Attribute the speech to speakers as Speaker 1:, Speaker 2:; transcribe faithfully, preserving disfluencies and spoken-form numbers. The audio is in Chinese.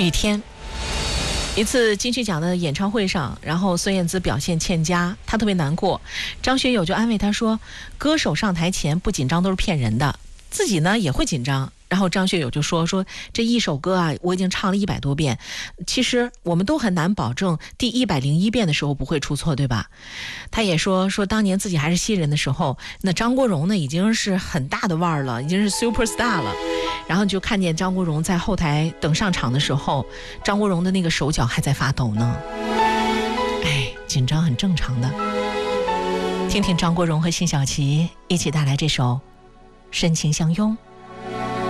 Speaker 1: 雨天。一次金曲奖的演唱会上，然后孙燕姿表现欠佳，她特别难过。张学友就安慰她说，歌手上台前不紧张都是骗人的，自己呢也会紧张。然后张学友就说说这一首歌啊，我已经唱了一百多遍，其实我们都很难保证第一百零一遍的时候不会出错，对吧？他也说说当年自己还是新人的时候，那张国荣呢已经是很大的腕儿了，已经是 super star 了。然后就看见张国荣在后台等上场的时候，张国荣的那个手脚还在发抖呢。哎，紧张很正常的。听听张国荣和辛晓琪一起带来这首《深情相拥》。